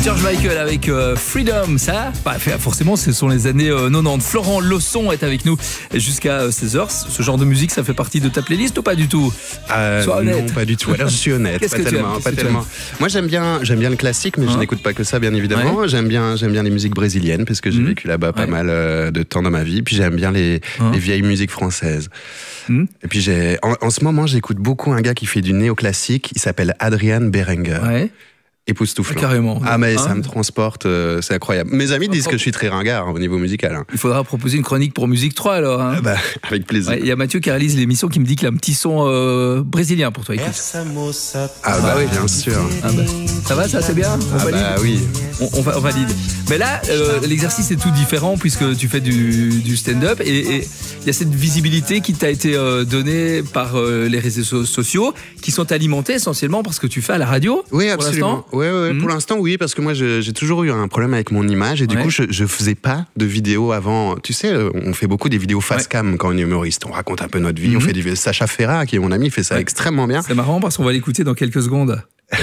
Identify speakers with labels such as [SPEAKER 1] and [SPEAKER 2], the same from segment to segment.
[SPEAKER 1] George Michael avec Freedom, ça, forcément ce sont les années 90. Florent Lawson est avec nous jusqu'à 16h. Ce genre de musique, ça fait partie de ta playlist ou pas du tout?
[SPEAKER 2] Sois honnête. Non, pas du tout. Alors je suis honnête, pas tellement. Moi j'aime bien le classique, mais je n'écoute pas que ça, bien évidemment. Ouais. J'aime bien les musiques brésiliennes parce que j'ai vécu là-bas pas mal de temps dans ma vie. Puis j'aime bien les vieilles musiques françaises. Et puis en ce moment j'écoute beaucoup un gars qui fait du néoclassique. Il s'appelle Adrian Berenguer. Ouais. Époustouflant.
[SPEAKER 1] Carrément.
[SPEAKER 2] Ah mais ça me transporte, c'est incroyable. Mes amis disent que je suis très ringard au niveau musical. Hein.
[SPEAKER 1] Il faudra proposer une chronique pour Musique 3 alors. Hein.
[SPEAKER 2] Avec plaisir.
[SPEAKER 1] Il y a Mathieu qui réalise l'émission qui me dit qu'il a un petit son brésilien pour toi. Écoute.
[SPEAKER 2] Oui, bien sûr.
[SPEAKER 1] Ça va, ça c'est bien? On valide?
[SPEAKER 2] Oui.
[SPEAKER 1] On valide. Mais là, l'exercice est tout différent puisque tu fais du stand-up et il y a cette visibilité qui t'a été donnée par les réseaux sociaux qui sont alimentés essentiellement parce que tu fais à la radio.
[SPEAKER 2] Oui, absolument. Pour l'instant, oui, parce que moi, j'ai toujours eu un problème avec mon image et du coup, je faisais pas de vidéos avant. Tu sais, on fait beaucoup des vidéos face cam quand on est humoriste. On raconte un peu notre vie. On fait Sacha Ferra, qui est mon ami, fait ça extrêmement bien.
[SPEAKER 1] C'est marrant parce qu'on va l'écouter dans quelques secondes.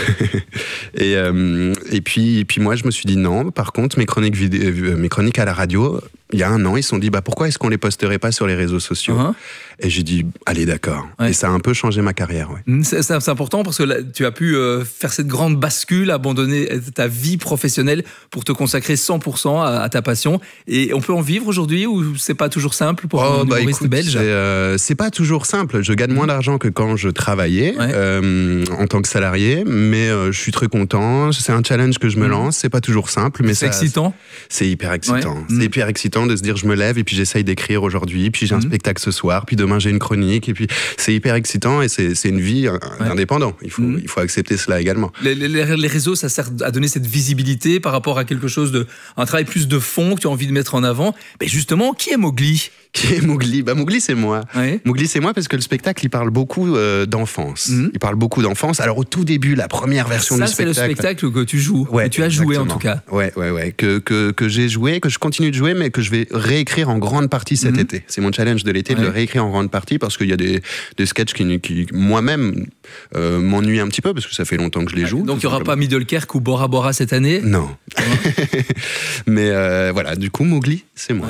[SPEAKER 2] et puis moi, je me suis dit non. Par contre, mes chroniques à la radio, il y a un an, ils se sont dit pourquoi est-ce qu'on les posterait pas sur les réseaux sociaux? Et j'ai dit allez, d'accord. Et ça a un peu changé ma carrière.
[SPEAKER 1] C'est important parce que là, tu as pu faire cette grande bascule, abandonner ta vie professionnelle pour te consacrer 100% à ta passion. Et on peut en vivre aujourd'hui ou c'est pas toujours simple pour un humoriste belge?
[SPEAKER 2] C'est pas toujours simple. Je gagne moins d'argent que quand je travaillais en tant que salarié, mais je suis très content. C'est un challenge que je me lance. C'est pas toujours simple, mais
[SPEAKER 1] c'est excitant.
[SPEAKER 2] C'est hyper excitant. C'est hyper excitant de se dire je me lève et puis j'essaye d'écrire aujourd'hui, puis j'ai un spectacle ce soir, puis demain j'ai une chronique, et puis c'est hyper excitant et c'est une vie indépendante. Il faut accepter cela également.
[SPEAKER 1] Les réseaux, ça sert à donner cette visibilité par rapport à quelque chose un travail plus de fond que tu as envie de mettre en avant. Mais justement, qui est Mowgli?
[SPEAKER 2] Qui est Mowgli? Mowgli, c'est moi. Mowgli, c'est moi parce que le spectacle, il parle beaucoup d'enfance. Il parle beaucoup d'enfance. Alors au tout début, la première version du spectacle.
[SPEAKER 1] Ça, c'est le spectacle que tu joues. Que tu as joué en tout cas.
[SPEAKER 2] Que j'ai joué, que je continue de jouer, mais que je vais réécrire en grande partie cet été. C'est mon challenge de l'été, de le réécrire en grande partie parce qu'il y a des sketchs qui moi-même, m'ennuient un petit peu parce que ça fait longtemps que je les joue.
[SPEAKER 1] Donc il n'y aura pas Middelkerk ou Bora Bora cette année?
[SPEAKER 2] Non. Mais voilà, du coup, Mowgli, c'est moi.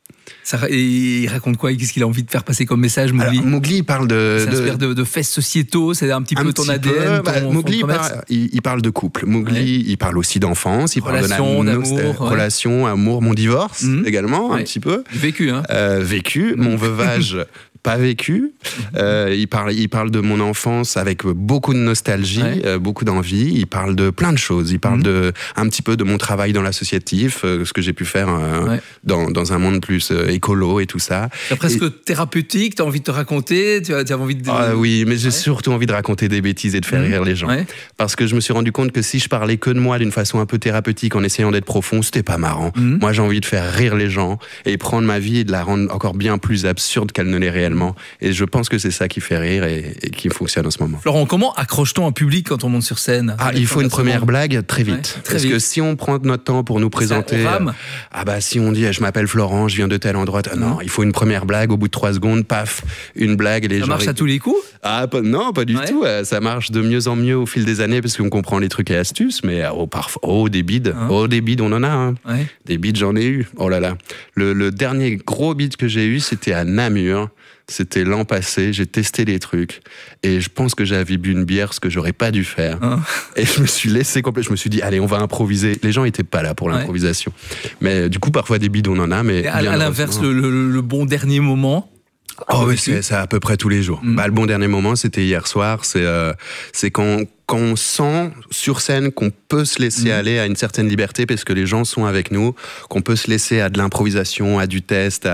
[SPEAKER 1] Il raconte quoi? Qu'est-ce qu'il a envie de faire passer comme message, Mowgli?
[SPEAKER 2] Mowgli, il parle
[SPEAKER 1] de faits sociétaux, c'est un petit peu ton ADN.
[SPEAKER 2] Mowgli, il parle de couple. Mowgli, il parle aussi d'enfance, il parle de relation, amour, mon divorce également, un petit peu.
[SPEAKER 1] Vécu,
[SPEAKER 2] vécu, mon veuvage. Pas vécu. Il parle de mon enfance avec beaucoup de nostalgie, beaucoup d'envie. Il parle de plein de choses. Il parle un petit peu de mon travail dans l'associatif, ce que j'ai pu faire dans un monde plus écolo et tout ça.
[SPEAKER 1] C'est presque thérapeutique. T'as envie de te raconter. Tu as envie de.
[SPEAKER 2] Oui, mais j'ai surtout envie de raconter des bêtises et de faire rire les gens. Parce que je me suis rendu compte que si je parlais que de moi d'une façon un peu thérapeutique en essayant d'être profond, c'était pas marrant. Moi, j'ai envie de faire rire les gens et prendre ma vie et de la rendre encore bien plus absurde qu'elle ne l'est réellement. Et je pense que c'est ça qui fait rire et qui fonctionne en ce moment.
[SPEAKER 1] Florent, comment accroche-t-on un public quand on monte sur scène?
[SPEAKER 2] Il faut une première blague très vite. Parce que si on prend notre temps pour nous présenter... si on dit « je m'appelle Florent, je viens de tel endroit », non, il faut une première blague, au bout de 3 secondes, paf, une blague. Et les gens
[SPEAKER 1] marche à tous les coups?
[SPEAKER 2] Non, pas du tout. Ça marche de mieux en mieux au fil des années parce qu'on comprend les trucs et astuces, mais des bides. Des bides, on en a. Des bides, j'en ai eu. Oh là là. Le dernier gros bide que j'ai eu, c'était à Namur. C'était l'an passé, j'ai testé les trucs et je pense que j'avais bu une bière, ce que j'aurais pas dû faire. Et je me suis laissé complètement. Je me suis dit, allez, on va improviser. Les gens étaient pas là pour l'improvisation. Mais du coup, parfois des bides, on en a. Mais
[SPEAKER 1] à l'inverse, le bon dernier moment.
[SPEAKER 2] C'est à peu près tous les jours. Le bon dernier moment, c'était hier soir. C'est quand on sent sur scène qu'on peut se laisser aller à une certaine liberté parce que les gens sont avec nous, qu'on peut se laisser à de l'improvisation, à du test,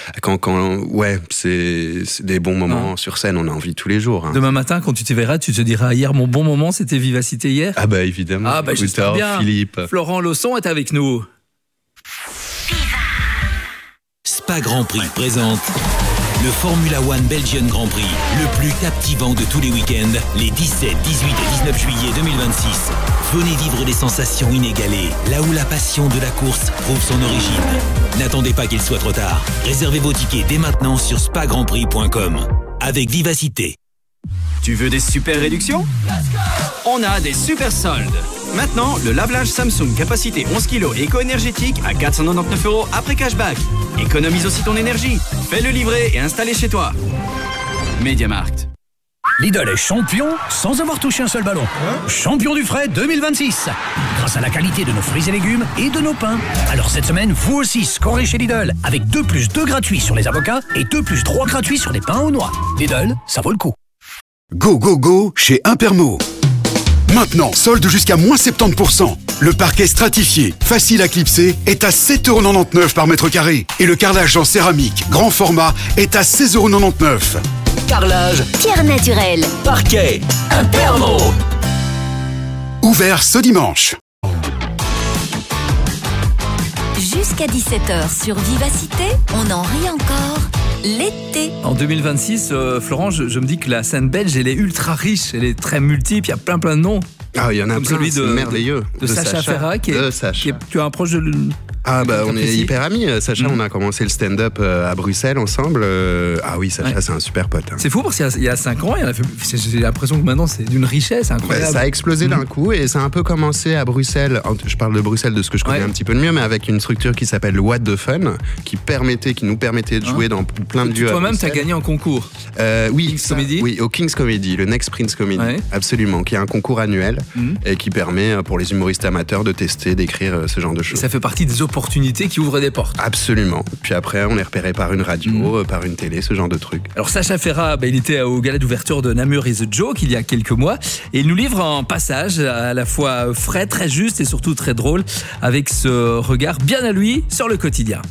[SPEAKER 2] c'est des bons moments sur scène. On a envie tous les jours.
[SPEAKER 1] Demain matin, quand tu te verras, tu te diras hier mon bon moment, c'était Vivacité hier.
[SPEAKER 2] Évidemment.
[SPEAKER 1] J'espère bien.
[SPEAKER 2] Philippe.
[SPEAKER 1] Florent Lawson est avec nous.
[SPEAKER 3] Spa Grand Prix présente le Formula One Belgian Grand Prix, le plus captivant de tous les week-ends, les 17, 18 et 19 juillet 2026. Venez vivre des sensations inégalées, là où la passion de la course trouve son origine. N'attendez pas qu'il soit trop tard. Réservez vos tickets dès maintenant sur spagrandprix.com. Avec Vivacité.
[SPEAKER 4] Tu veux des super réductions? On a des super soldes. Maintenant, le lave-linge Samsung capacité 11 kg éco-énergétique à 499 € après cashback. Économise aussi ton énergie. Fais-le livrer et installer chez toi. MediaMarkt.
[SPEAKER 5] Lidl est champion sans avoir touché un seul ballon. Champion du frais 2026. Grâce à la qualité de nos fruits et légumes et de nos pains. Alors cette semaine, vous aussi scorez chez Lidl avec 2 + 2 gratuits sur les avocats et 2 + 3 gratuits sur les pains aux noix. Lidl, ça vaut le coup.
[SPEAKER 6] Go, go, go chez Impermo. Maintenant, solde jusqu'à moins 70%. Le parquet stratifié, facile à clipser, est à 7,99 € par mètre carré. Et le carrelage en céramique, grand format, est à 16,99 €.
[SPEAKER 7] Carrelage, pierre naturelle,
[SPEAKER 3] Parquet, Impermo.
[SPEAKER 6] Ouvert ce dimanche.
[SPEAKER 7] jusqu'à 17h sur Vivacité, on en rit encore. L'été.
[SPEAKER 1] En 2026, Florent, je me dis que la scène belge, elle est ultra riche, elle est très multiple, il y a plein de noms.
[SPEAKER 2] Ah, il y en a
[SPEAKER 1] comme
[SPEAKER 2] plein,
[SPEAKER 1] celui
[SPEAKER 2] c'est merveilleux.
[SPEAKER 1] De Sacha Ferra, qui est, tu as un proche de...
[SPEAKER 2] Ah bah on est hyper amis, Sacha, on a commencé le stand-up à Bruxelles ensemble. Ah oui, Sacha, c'est un super pote. Hein.
[SPEAKER 1] C'est fou parce qu'il y a 5 ans, j'ai l'impression que maintenant c'est d'une richesse incroyable.
[SPEAKER 2] Ça a explosé d'un coup et ça a un peu commencé à Bruxelles. Je parle de Bruxelles, de ce que je connais un petit peu mieux, mais avec une structure qui s'appelle What the Fun, qui nous permettait de jouer dans plein de lieux.
[SPEAKER 1] Toi-même, t'as gagné en concours.
[SPEAKER 2] Oui,
[SPEAKER 1] King's Comedy.
[SPEAKER 2] Oui, au King's Comedy, le Next Prince Comedy, absolument, qui est un concours annuel et qui permet pour les humoristes amateurs de tester, d'écrire ce genre de choses.
[SPEAKER 1] Et ça fait partie des opportunités qui ouvrent des portes.
[SPEAKER 2] Absolument. Puis après, on est repéré par une radio, par une télé, ce genre de truc.
[SPEAKER 1] Alors Sacha Ferra, il était au gala d'ouverture de Namur is a Joke il y a quelques mois et il nous livre un passage à la fois frais, très juste et surtout très drôle avec ce regard bien à lui sur le quotidien.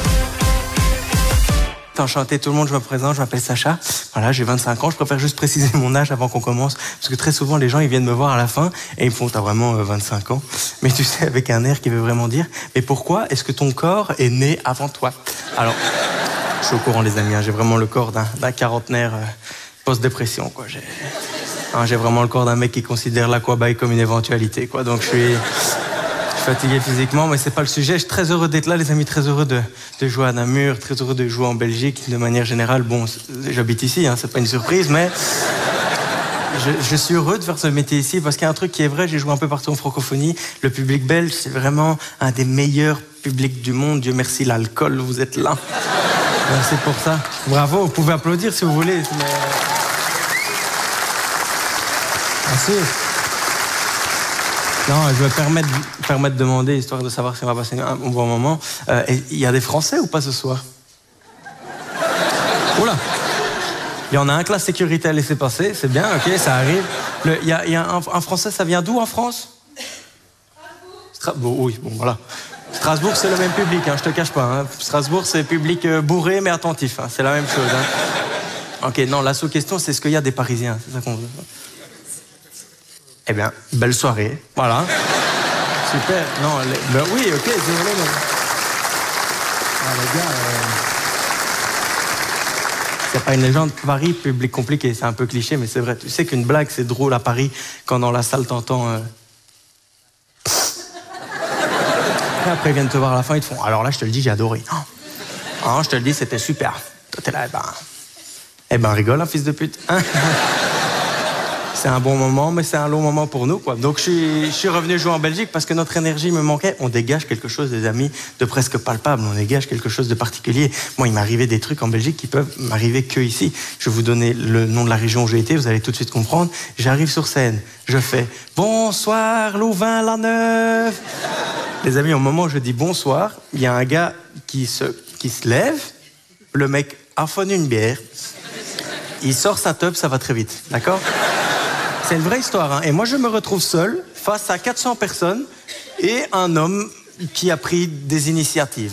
[SPEAKER 8] Enchanté tout le monde, je me présente, je m'appelle Sacha. Voilà, j'ai 25 ans, je préfère juste préciser mon âge avant qu'on commence, parce que très souvent les gens ils viennent me voir à la fin et ils me font t'as vraiment 25 ans. Mais tu sais, avec un air qui veut vraiment dire, mais pourquoi est-ce que ton corps est né avant toi? Alors, je suis au courant les amis, j'ai vraiment le corps d'un quarantenaire post-dépression, quoi. J'ai vraiment le corps d'un mec qui considère l'aquabike comme une éventualité, quoi. Donc je suis fatigué physiquement, mais c'est pas le sujet. Je suis très heureux d'être là, les amis, très heureux de jouer à Namur, très heureux de jouer en Belgique. De manière générale, bon, j'habite ici, c'est pas une surprise, mais je suis heureux de faire ce métier ici parce qu'il y a un truc qui est vrai, j'ai joué un peu partout en francophonie. Le public belge, c'est vraiment un des meilleurs publics du monde. Dieu merci, l'alcool, vous êtes là. Merci pour ça. Bravo, vous pouvez applaudir si vous voulez. Mais... Merci. Non, je vais permettre de demander, histoire de savoir si on va passer un bon moment. Il y a des Français ou pas ce soir? Oula! Il y en a un que la sécurité a laissé passer, c'est bien, ok, ça arrive. Il y a un Français, ça vient d'où en France? Strasbourg, oui, bon voilà. Strasbourg, c'est le même public, je te cache pas. Strasbourg, c'est public bourré mais attentif, c'est la même chose. Ok, non, la sous-question, c'est est-ce qu'il y a des Parisiens? C'est ça qu'on veut. Eh bien, belle soirée, voilà. Super. Non, oui, ok, désolé, mais... les gars, c'est pas une légende. Paris, public compliqué, c'est un peu cliché, mais c'est vrai. Tu sais qu'une blague, c'est drôle à Paris, quand dans la salle, t'entends... Et après, ils viennent te voir à la fin, ils te font... Alors là, je te le dis, j'ai adoré. Je te le dis, c'était super. Toi, t'es là, rigole, fils de pute. C'est un bon moment, mais c'est un long moment pour nous, quoi. Donc, je suis revenu jouer en Belgique parce que notre énergie me manquait. On dégage quelque chose, des amis, de presque palpable. On dégage quelque chose de particulier. Moi, il m'arrivait des trucs en Belgique qui peuvent m'arriver que ici. Je vais vous donner le nom de la région où j'ai été. Vous allez tout de suite comprendre. J'arrive sur scène. Je fais « Bonsoir, Louvain-la-Neuve ». Les amis, au moment où je dis « Bonsoir », il y a un gars qui se lève. Le mec affonne une bière. Il sort sa teub, ça va très vite. D'accord ? C'est une vraie histoire. Et moi, je me retrouve seul face à 400 personnes et un homme qui a pris des initiatives.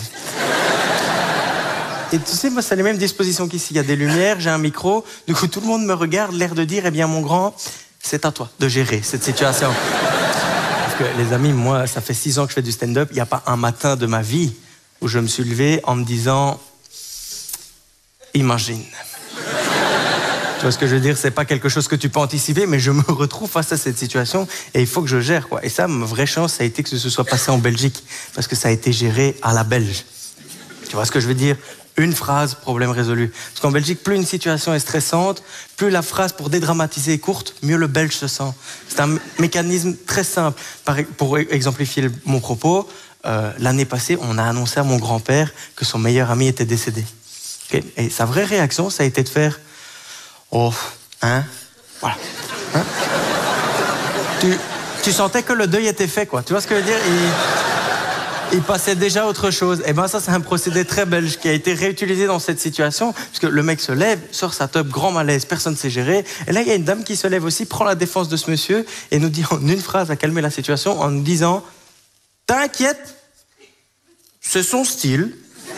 [SPEAKER 8] Et tu sais, moi, c'est les mêmes dispositions qu'ici. Il y a des lumières, j'ai un micro. Du coup, tout le monde me regarde, l'air de dire, eh bien, mon grand, c'est à toi de gérer cette situation. Parce que, les amis, moi, ça fait 6 ans que je fais du stand-up. Il n'y a pas un matin de ma vie où je me suis levé en me disant, imagine. Tu vois ce que je veux dire? C'est pas quelque chose que tu peux anticiper, mais je me retrouve face à cette situation et il faut que je gère, quoi. Et ça, ma vraie chance, ça a été que ce soit passé en Belgique, parce que ça a été géré à la belge. Tu vois ce que je veux dire? Une phrase, problème résolu. Parce qu'en Belgique, plus une situation est stressante, plus la phrase pour dédramatiser est courte, mieux le Belge se sent. C'est un mécanisme très simple. Pour exemplifier mon propos, l'année passée, on a annoncé à mon grand-père que son meilleur ami était décédé. Okay. Et sa vraie réaction, ça a été de faire « Oh, hein ?» Voilà. Hein? Tu sentais que le deuil était fait, quoi. Tu vois ce que je veux dire? Il passait déjà à autre chose. Et ben ça, c'est un procédé très belge qui a été réutilisé dans cette situation, parce que le mec se lève, sort sa top, grand malaise, personne ne sait gérer. Et là, il y a une dame qui se lève aussi, prend la défense de ce monsieur et nous dit en une phrase à calmer la situation en nous disant « T'inquiète, c'est son style. »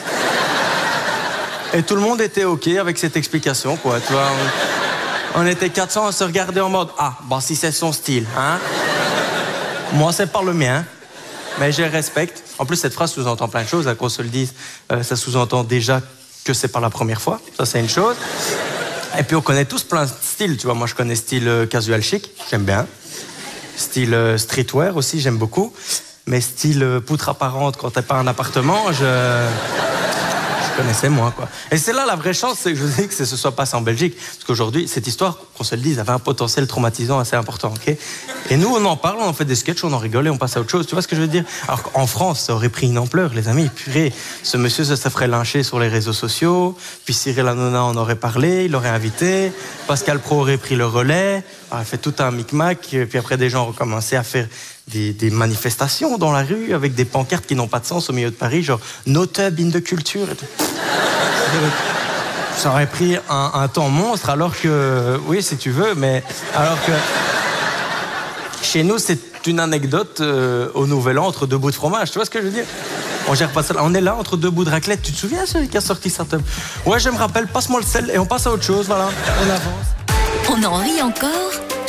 [SPEAKER 8] Et tout le monde était OK avec cette explication, quoi. Tu vois, on était 400 à se regarder en mode « Ah, bon, si c'est son style, hein. Moi, c'est pas le mien. » Mais je respecte. En plus, cette phrase sous-entend plein de choses. Qu'on se le dise, ça sous-entend déjà que c'est pas la première fois. Ça, c'est une chose. Et puis, on connaît tous plein de styles. Tu vois, moi, je connais style casual chic. J'aime bien. Style streetwear aussi, j'aime beaucoup. Mais style poutre apparente quand t'as pas un appartement, je connaissais moins, quoi. Et c'est là la vraie chance, c'est que je vous dis que ce soit passé en Belgique. Parce qu'aujourd'hui, cette histoire, qu'on se le dise, avait un potentiel traumatisant assez important, ok? Et nous, on en parle, on en fait des sketchs, on en rigole et on passe à autre chose. Tu vois ce que je veux dire? Alors qu'en France, ça aurait pris une ampleur, les amis. Purée, ce monsieur se ferait lyncher sur les réseaux sociaux. Puis Cyril Hanouna en aurait parlé, il l'aurait invité. Pascal Praud aurait pris le relais. On a fait tout un micmac. Puis après, des gens ont recommencé à faire des manifestations dans la rue avec des pancartes qui n'ont pas de sens au milieu de Paris, genre « No tub in the culture ». Ça aurait pris un temps monstre, alors que... Oui, si tu veux, mais... Alors que... Chez nous, c'est une anecdote au Nouvel An entre deux bouts de fromage. Tu vois ce que je veux dire? On gère pas ça. On est là entre deux bouts de raclette. Tu te souviens, celui qui a sorti ça? Ouais, je me rappelle. Passe-moi le sel et on passe à autre chose. Voilà, on avance.
[SPEAKER 7] On en rit encore.